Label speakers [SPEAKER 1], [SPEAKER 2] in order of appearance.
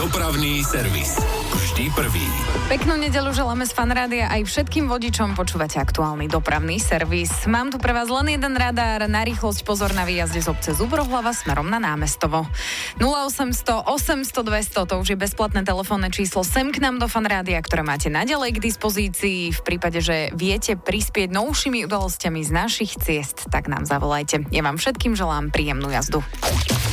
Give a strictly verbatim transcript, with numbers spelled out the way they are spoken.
[SPEAKER 1] Dopravný servis. Vždy prvý.
[SPEAKER 2] Peknú nedeľu želáme z Fanrádia aj všetkým vodičom. Počúvate aktuálny dopravný servis. Mám tu pre vás len jeden radár, na rýchlosť pozor na výjazde z obce Zubrohlava smerom na Námestovo. nula osemsto osemsto dvesto, to už je bezplatné telefónne číslo sem k nám do Fanrádia, ktoré máte naďalej k dispozícii. V prípade, že viete prispieť novšími udalosťami z našich ciest, tak nám zavolajte. Ja vám všetkým želám príjemnú jazdu.